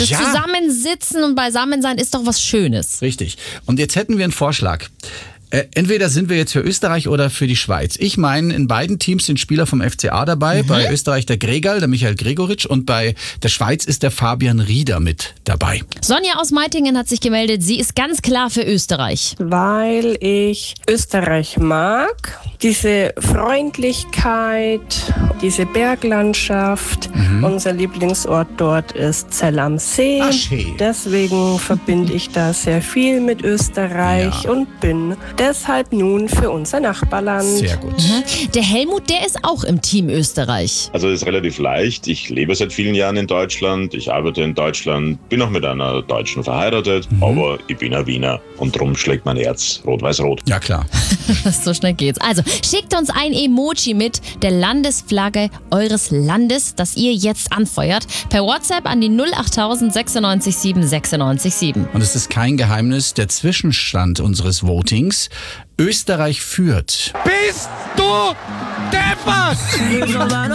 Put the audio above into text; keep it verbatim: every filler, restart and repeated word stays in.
das Ja. Zusammensitzen und Beisammensein ist doch was Schönes. Richtig. Und jetzt hätten wir einen Vorschlag. Äh, entweder sind wir jetzt für Österreich oder für die Schweiz. Ich meine, in beiden Teams sind Spieler vom F C A dabei. Mhm. Bei Österreich der Gregal, der Michael Gregoritsch, und bei der Schweiz ist der Fabian Rieder mit dabei. Sonja aus Meitingen hat sich gemeldet. Sie ist ganz klar für Österreich. Weil ich Österreich mag. Diese Freundlichkeit, diese Berglandschaft. Mhm. Unser Lieblingsort dort ist Zell am See. Ach, schön. Deswegen verbinde ich da sehr viel mit Österreich Ja. und bin deshalb nun für unser Nachbarland. Sehr gut. Mhm. Der Helmut, der ist auch im Team Österreich. Also es ist relativ leicht. Ich lebe seit vielen Jahren in Deutschland. Ich arbeite in Deutschland, bin auch mit einer Deutschen verheiratet, mhm. aber ich bin ein Wiener und drum schlägt mein Herz rot-weiß-rot. Ja, klar. So schnell geht's. Also schickt uns ein Emoji mit der Landesflagge eures Landes, das ihr jetzt anfeuert, per WhatsApp an die null acht tausend sechsundneunzig sieben sechsundneunzig sieben. Und es ist kein Geheimnis, der Zwischenstand unseres Votings. Österreich führt. Bist du deppert?